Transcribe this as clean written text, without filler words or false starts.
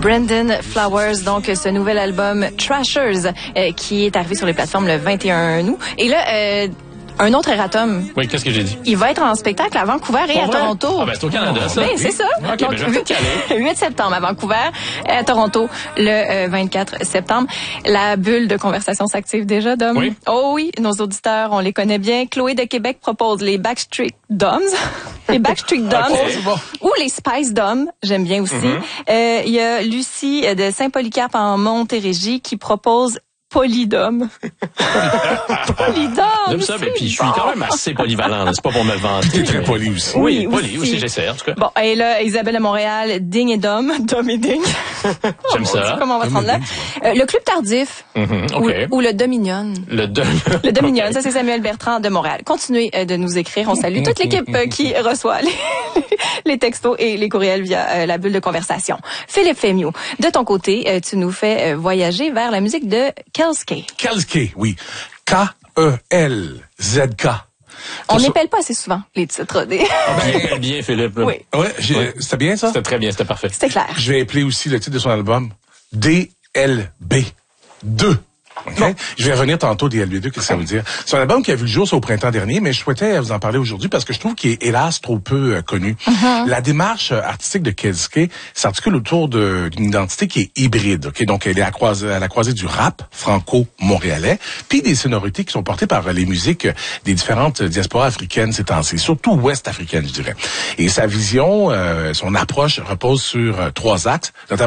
Brandon Flowers, donc ce nouvel album Trashers qui est arrivé sur les plateformes le 21 août. Et là, un autre erratum. Oui, qu'est-ce que j'ai dit? Il va être en spectacle à Vancouver et à Toronto. Ah ben c'est au Canada, ça. Ben, c'est ça. OK, donc, ben je vais peut-être y aller. 8 septembre à Vancouver et à Toronto le 24 septembre. La bulle de conversation s'active déjà, Dom. Oui. Oh oui, nos auditeurs, on les connaît bien. Chloé de Québec propose les Backstreet Doms. Les Backstreet Doms. Okay. Ou les Spice Doms, j'aime bien aussi. Il y a Lucie de Saint-Polycarpe en Montérégie qui propose Polydome. Polydome. J'aime ça, mais puis je suis quand même assez polyvalent, là. C'est pas pour me vanter. T'es très poli aussi. Oui, poli aussi, j'essaie, en tout cas. Bon, et là, Isabelle de Montréal, Ding et Dom. Dom et Ding. J'aime ça. Comment on va se rendre là? Le Club Tardif. OK. Ou le Dominion. Le Dominion, ça c'est Samuel Bertrand de Montréal. Continuez de nous écrire. On salue toute l'équipe qui reçoit les textos et les courriels via la bulle de conversation. Philippe Fémiot, de ton côté, tu nous fais voyager vers la musique de Kelske. Kelske, oui. K-E-L-Z-K. On n'épelle pas assez souvent les titres des... Bien, Philippe. Là. Oui. Ouais, c'était bien ça? C'était très bien, c'était parfait. C'était clair. Je vais appeler aussi le titre de son album DLB 2. Okay? Bon. Je vais revenir tantôt DLB2, qu'est-ce que ça veut dire? C'est un album qui a vu le jour au printemps dernier, mais je souhaitais vous en parler aujourd'hui parce que je trouve qu'il est hélas trop peu connu. La démarche artistique de Kelske s'articule autour d'une identité qui est hybride. Okay? Donc elle est à la croisée du rap franco-montréalais, puis des sonorités qui sont portées par les musiques des différentes diasporas africaines ces temps-ci, surtout ouest-africaines, je dirais. Et sa vision, son approche repose sur 3 axes, notamment